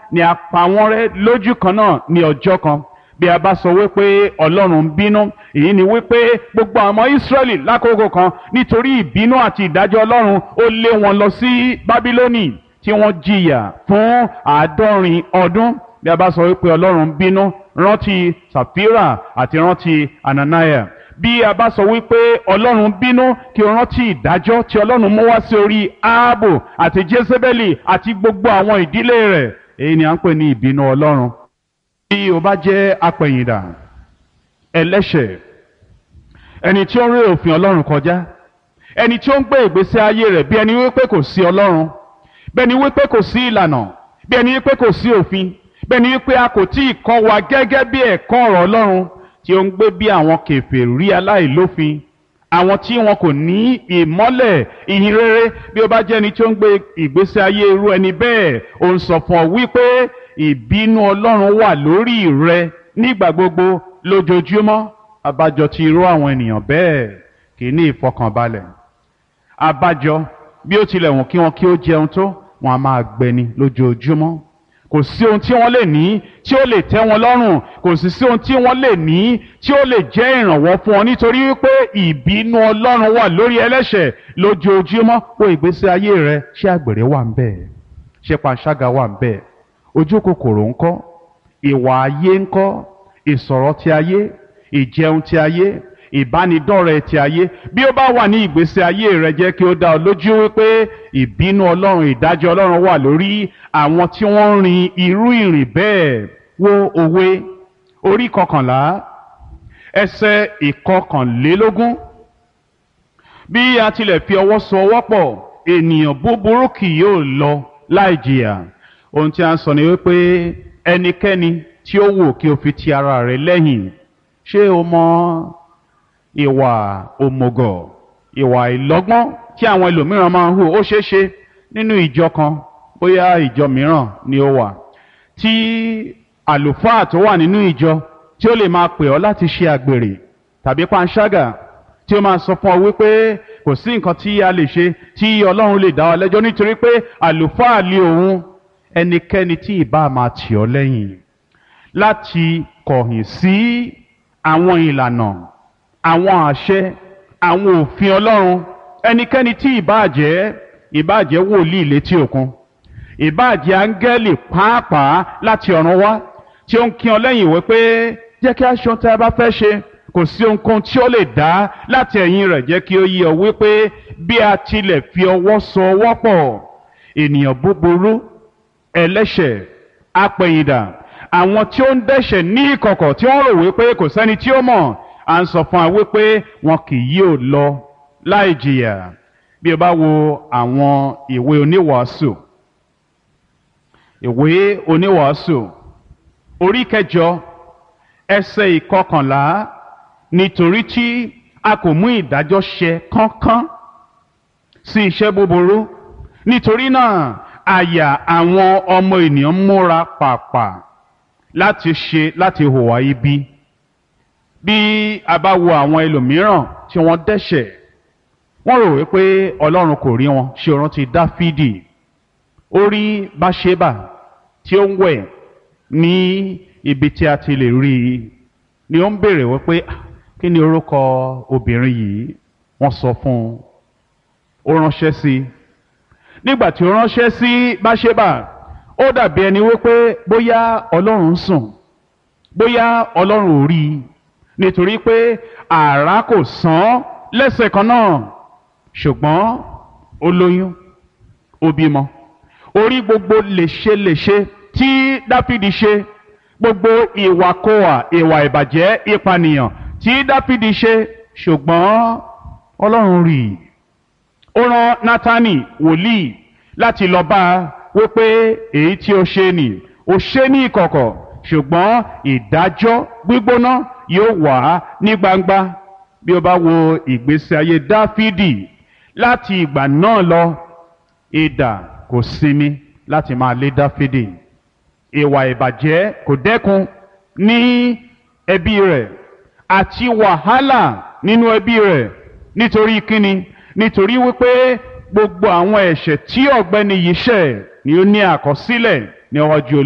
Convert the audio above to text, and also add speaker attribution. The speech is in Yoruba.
Speaker 1: ni a pa wọ́n rẹ́ lójú kan náà ní ọjọ́ kan. Bí a bá sọ wípé Ọlọ́run ń bínú, èyí ni wípé gbogbo àwọn ọmọ Ísírẹ́lì lákòókò kan nítorí ìbínú àti ìdájọ́ Ọlọ́run ó lé wọn lọ sí Bábílónì tí wọ́n jìyà fún 70 ọdún. Bí a bá sọ wípé Ọlọ́run ń bínú, rántí Sàfírà àti rántí Ananiah. Bí a bá sọ wípé Ọlọ́run bínú, kí o rántí ìdájọ́ tí Ọlọ́run mú wá sí orí Áábù àti Jésébélì àti gbogbo àwọn ìdílé rẹ̀. Èyí ni à ń pè ní ìbínú Ọlọ́run. Bí o bá jẹ́ apẹ̀yìndà, ẹlẹ́ṣẹ̀, ẹni tí ó ń rí òfin Ọlọ́run kọjá, ẹni tí ó ń gbé ìgbésí ayé rẹ̀ bí ẹni wípé kò sí Ọlọ́run, bí ẹni wípé kò sí ìlànà, bí ẹni wípé kò sí òfin, bí ẹni wípé a kò tí ì kọ́ wa gẹ́gẹ́ bí ẹ̀kọ́ ọ̀rọ̀ Ọlọ́run, tí ó ń gbé bí àwọn kèfèrí aláìlófin, àwọn tí wọn kò ní ìmọ́lẹ̀ ìhìn rere. Bí ó bá jẹ́ ẹni tí ó ń gbé ìgbésí ayé irú ẹni bẹ́ẹ̀, ó ń sọ fún ọ wípé ìbínú Ọlọ́run wà lórí rẹ nígbà gbogbo lójoojúmọ́. Abájọ tí irú àwọn ènìyàn bẹ́ẹ̀ kì í ní ìfọkànbalẹ̀. Abájọ bí ó tilẹ̀ wọ̀n kí wọn kí ó jẹun tó, wọn a máa gbẹni lójoojúmọ́. Kò sí ohun tí wọ́n lè ní tí ó lè tẹ́ wọn lọ́rùn, kò sì sí ohun tí wọ́n lè ní tí ó lè jẹ́ ìrànwọ́ fún wọn, nítorí wípé ìbínú Ọlọ́run wà lórí ẹlẹ́ṣẹ̀ lójoojúmọ́. Wo ìgbésí ayé rẹ, ṣé àgbèrè wà ń bẹ̀? Ṣé panṣágà wà ń bẹ̀? Ojú kòkòrò ńkọ́? Ìwà ayé ńkọ́? Ìsọ̀rọ̀ ti ayé, ìjẹun ti ayé, ìbánidọ́rẹ̀ẹ́ ti ayé. Bí ó bá wà ní ìgbésí ayé rẹ, jẹ́ kí ó dá ọ lójú wípé ìbínú Ọlọ́run, ìdájọ́ Ọlọ́run wà lórí àwọn tí wọ́n ń rin irú ìrìn bẹ́ẹ̀. Wo Òwe orí 11 ẹsẹ̀ 21. Bí a tilẹ̀ fi ọwọ́ so ọwọ́ pọ̀, ènìyàn búburú kì yóò lọ láì jìyà. Ohun tí a ń sọ ni wípé ẹnikẹ́ni tí ó wù kí o fi ti ara rẹ̀ lẹ́yìn. Ṣé o mọ ìwà òmùgọ̀, ìwà ìlọ́gbọ́n tí àwọn ẹlòmíràn máa ń hù? Ó ṣeé ṣe nínú ìjọ kan, bóyá ìjọ mìíràn ni ó wà, tí àlùfáà tó wà nínú ìjọ tí ó lè máa pè ọ́ láti ṣe àgbèrè tàbí panṣágà, tí ó máa sọ fún ọ wípé kò sí nǹkan tí a lè ṣe tí Ọlọ́run lè dá ọ lẹ́jọ́ nítorí pé àlùfáà lé òun. Ẹnikẹ́ni tí ìbá máa tì ọ́ lẹ́yìn láti kọ̀yìn sí àwọn ìlànà, àwọn àṣẹ, àwọn òfin Ọlọ́run, ẹnikẹ́ni tí ìbá jẹ́ wòlíì létí òkun, ìbá jẹ́ áńgẹ́lì pàápàá láti ọ̀run wá, tí ó ń kí ọ lẹ́yìn wípé jẹ́ kí a ṣe ohun tí a bá fẹ́ ṣe, kò sí ohunkóhun tí ó lè dá láti ẹ̀yìn rẹ̀. Jẹ́ kí ó yé ọ wípé bí a tilẹ̀ fi ọwọ́ so ọwọ́ pọ̀, ènìyàn búburú, ẹlẹ́ṣẹ̀, apẹ̀yìndà, àwọn tí ó ń dẹ́ṣẹ̀ ní ìkọ̀kọ̀ tí wọ́n rò wípé kò sẹ́ni tí ó mọ̀, à ń sọ fún wa wípé wọn kì yóò lọ láì jìyà. Bí o bá wo àwọn ìwé oníwàásù orí 8 ẹsẹ̀ 11, nítorí tí a kò mú ìdájọ́ ṣẹ kánkán sí iṣẹ́ búburú, nítorí náà àyà àwọn ọmọ ènìyàn múra pàpà láti hùwà ibi. Bí a bá wo àwọn ẹlòmíràn tí wọ́n dẹ́ṣẹ̀, wọ́n rò wípé Ọlọ́run kò rí wọn. Ṣé o rántí Dáfídì? Ó rí Báṣébà tí ó ń wẹ̀ ní ibi tí a ti lè rí i, ni ó ń béèrè wípé kí ni orúkọ obìnrin yìí? Wọ́n sọ fún un, ó ránṣẹ́ sí i. Nígbà tí ó ránṣẹ́ sí Báṣébà, ó dàbí ẹni wípé bóyá Ọlọ́run sùn, bóyá Ọlọ́run ò rí i, nítorí pé àrá kò sán lẹ́sẹ̀ kan náà, ṣùgbọ́n ó lóyún, ó bímọ. Orí gbogbo léṣe tí Dáfídì ṣe, gbogbo ìwàkọwà, ìwà ìbàjẹ́, ìpànìyàn tí Dáfídì ṣe, ṣùgbọ́n Ọlọ́run rí i. Ó rán Nátánì wòlíì láti lọ bá a wípé èyí tí ó ṣe nì, ó ṣe ní ìkọ̀kọ̀, ṣùgbọ́n ìdájọ́ gbígbóná yóò wà ní gbangba. Bí o bá wo ìgbésí ayé Dáfídì láti ìgbà náà lọ, idà kò sinmi láti máa lé Dáfídì. Ìwà ìbàjẹ́ kò dẹ́kun ní ẹbí rẹ̀, àti wàhálà nínú ẹbí rẹ̀. Nítorí kíni? Nítorí wípé gbogbo àwọn ẹ̀ṣẹ̀ tí ọ̀gbẹ́ni yìí ṣẹ̀ ni ó ní àkọsílẹ̀ níwájú Olúwa.